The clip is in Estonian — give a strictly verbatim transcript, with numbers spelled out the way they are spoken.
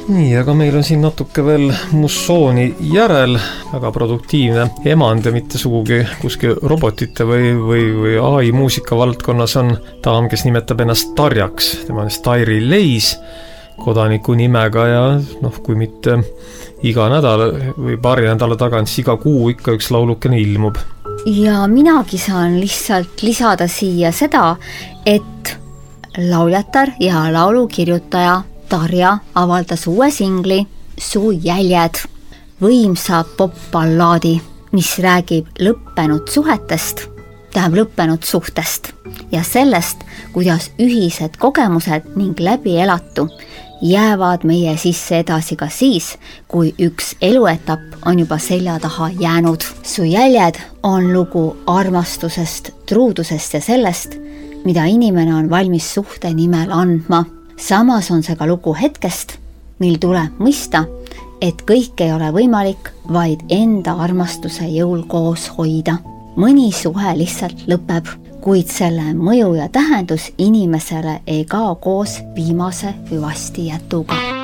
Nii, aga meil on siin natuke veel mussooni järel, väga produktiivne emand ja mitte sugugi kuskil robotite või, või, või A I muusika valdkonnas on daam, kes nimetab ennast Tarjaks. Tema on Stairi Leis kodaniku nimega ja noh, kui mitte iga nädal või paari nädala tagant, siis iga kuu ikka üks laulukene ilmub. Ja minagi saan lihtsalt lisada siia seda, et lauljatar ja laulukirjutaja Tarja avaldas uue singli Su jäljed, võimsa pop-ballaadi, mis räägib lõppenud suhetest, tähendab lõppenud suhtest ja sellest, kuidas ühised kogemused ning läbi elatu jäävad meie sisse edasi ka siis, kui üks eluetapp on juba selja taha jäänud. Su jäljed on lugu armastusest, truudusest ja sellest, mida inimene on valmis suhte nimel andma. Samas on see ka lugu hetkest, mil tuleb mõista, et kõik ei ole võimalik, vaid enda armastuse jõul koos hoida. Mõni suhe lihtsalt lõpeb, kuid selle mõju ja tähendus inimesele ei kao koos viimase hüvasti jätuga.